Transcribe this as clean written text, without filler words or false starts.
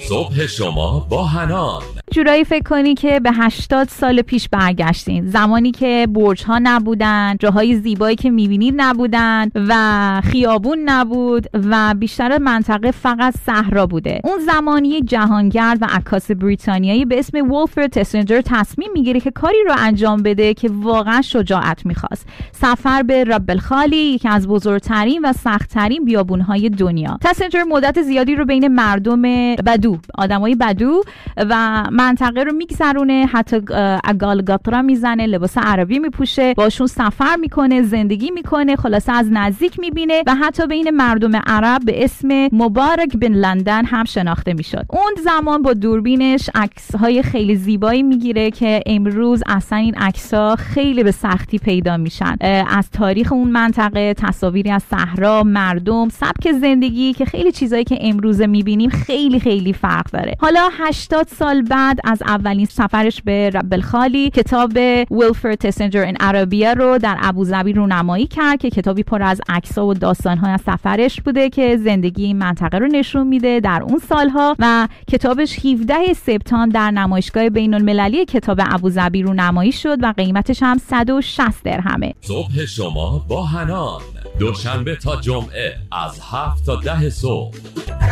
صبح شما با حنان. جورایی فکر کنی که به 80 سال پیش برگشتین، زمانی که برج‌ها نبودن، جاهای زیبایی که می‌بینید نبودن و خیابون نبود و بیشتر منطقه فقط صحرا بوده. اون زمانی جهانگرد و عکاس بریتانیایی به اسم ولفرد تسنجر تصمیم میگیره که کاری رو انجام بده که واقعا شجاعت می‌خواست. سفر به رب الخالی، یکی از بزرگترین و سخت‌ترین بیابون‌های دنیا. تسنجر مدت زیادی رو بین مردم بدو، آدمای بدو و منطقه رو میگذرونه، حتی اگالگاترا میزنه، لباس عربی میپوشه، باشون سفر میکنه، زندگی میکنه، خلاصه از نزدیک میبینه و حتی بین مردم عرب به اسم مبارک بن لندن هم شناخته میشد. اون زمان با دوربینش عکس‌های خیلی زیبایی میگیره که امروز اصلا این عکس‌ها خیلی به سختی پیدا میشن. از تاریخ اون منطقه، تصاویری از صحرا، مردم، سبک زندگی که خیلی چیزایی که امروز میبینیم خیلی خیلی فرق داره. حالا 80 سال بعد از اولین سفرش به رب الخالی، کتاب ولفرد تسنجر این عربیه رو در ابوظبی رونمایی کرد که کتابی پر از عکس‌ها و داستان‌های از سفرش بوده که زندگی این منطقه رو نشون میده در اون سالها و کتابش 17 سپتامبر در نمایشگاه بین‌المللی کتاب ابوظبی رونمایی شد و قیمتش هم 160 درهمه. صبح شما با حنان، دوشنبه تا جمعه از 7 تا 10 صبح.